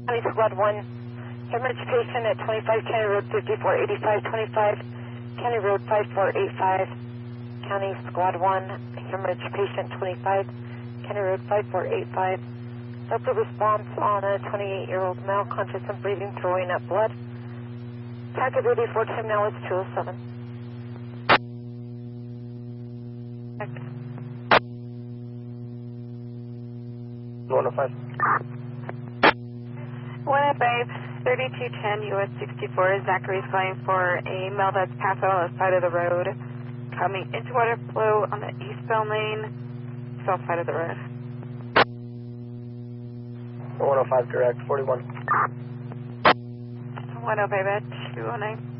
County Squad 1, hemorrhage patient at 25 County Road 5485, 25 County Road 5485. County Squad 1, hemorrhage patient 25 County Road 5485. Local response on a 28-year-old male, conscious and breathing, throwing up blood. Target 84, time now is 207. 105. 105, 3210 US 64. Zachary is calling for a male that's passed out on the side of the road, coming into water flow on the eastbound lane, south side of the road. 105 direct, 41. 105 at 209.